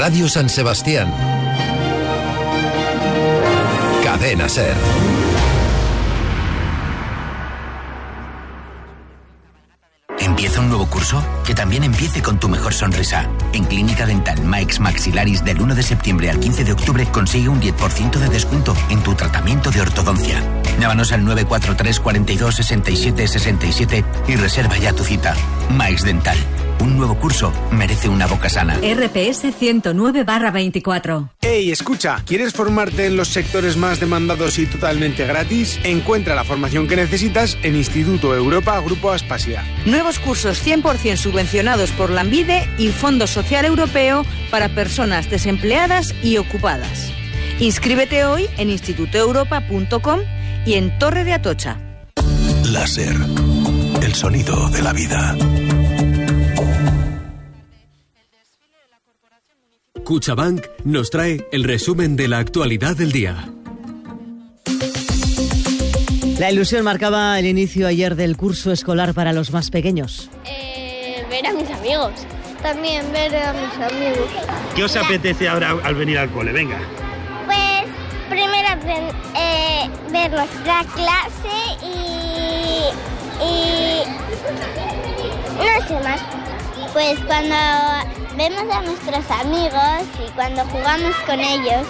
Radio San Sebastián. Cadena SER. ¿Empieza un nuevo curso? Que también empiece con tu mejor sonrisa. En Clínica Dental Maix Maxilaris, del 1 de septiembre al 15 de octubre consigue un 10% de descuento en tu tratamiento de ortodoncia. Llámanos al 943 42 67 67 y reserva ya tu cita. Maix Dental. Un nuevo curso merece una boca sana. RPS 109/24. Hey, escucha, ¿quieres formarte en los sectores más demandados y totalmente gratis? Encuentra la formación que necesitas en Instituto Europa Grupo Aspasia. Nuevos cursos 100% subvencionados por Lanbide y Fondo Social Europeo para personas desempleadas y ocupadas. Inscríbete hoy en institutoeuropa.com y en Torre de Atocha. Láser, el sonido de la vida. Cuchabank nos trae el resumen de la actualidad del día. La ilusión marcaba el inicio ayer del curso escolar para los más pequeños. Ver a mis amigos. También ver a mis amigos. ¿Qué os apetece ahora al venir al cole? Venga. Pues primero ver nuestra clase y no sé más. Pues cuando vemos a nuestros amigos y cuando jugamos con ellos.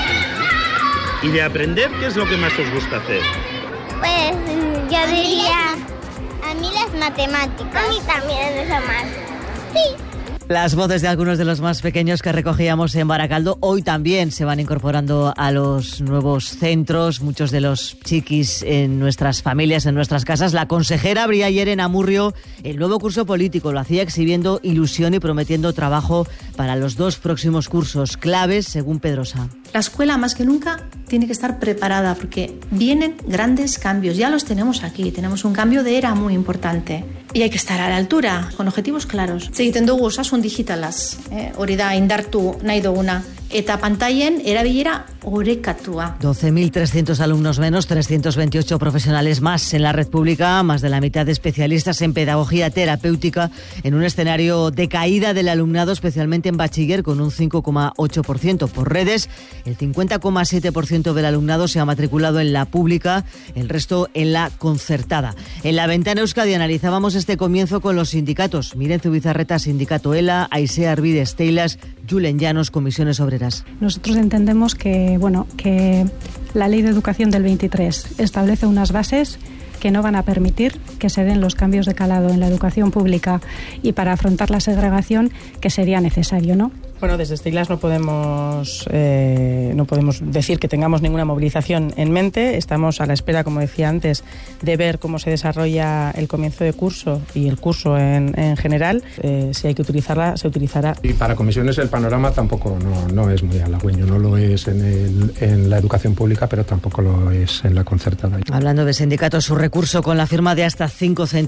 ¿Y de aprender qué es lo que más os gusta hacer? Pues yo diría, a mí las matemáticas. A mí también eso más. Sí. Las voces de algunos de los más pequeños que recogíamos en Baracaldo hoy también se van incorporando a los nuevos centros, muchos de los chiquis en nuestras familias, en nuestras casas. La consejera abría ayer en Amurrio el nuevo curso político, lo hacía exhibiendo ilusión y prometiendo trabajo para los 2 próximos cursos claves, según Pedrosa. La escuela más que nunca tiene que estar preparada porque vienen grandes cambios, ya los tenemos aquí, tenemos un cambio de era muy importante y hay que estar a la altura, con objetivos claros. Egiten dugu osasun digitalaz, hori da indartu nahi duguna, eta pantailen erabilera orekatua. 12.300 alumnos menos, 328 profesionales más en la red pública, más de la mitad de especialistas en pedagogía terapéutica, en un escenario de caída del alumnado, especialmente en bachiller, con un 5,8%. Por redes, el 50,7% del alumnado se ha matriculado en la pública, el resto en la concertada. En La Ventana Euskadi analizábamos este comienzo con los sindicatos. Miren Zubizarreta, Sindicato ELA, Aisea Arbides Teilas, Julen Llanos, Comisiones Obreras. Nosotros entendemos que la Ley de Educación del 23 establece unas bases que no van a permitir que se den los cambios de calado en la educación pública y para afrontar la segregación que sería necesario, ¿no? Bueno, desde Steilas no podemos decir que tengamos ninguna movilización en mente. Estamos a la espera, como decía antes, de ver cómo se desarrolla el comienzo de curso y el curso en general. Si hay que utilizarla, se utilizará. Y para comisiones el panorama tampoco no es muy halagüeño. No lo es en la educación pública, pero tampoco lo es en la concertada. Hablando de sindicatos, su recurso con la firma de hasta 5 centros